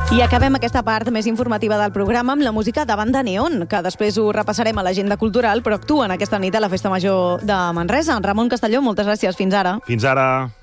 I acabem aquesta part més informativa del programa amb la música de Banda Neon, que després ho repassarem a l'agenda cultural, però actuen aquesta nit a la Festa Major de Manresa. Ramon Castelló, moltes gràcies. Fins ara. Fins ara.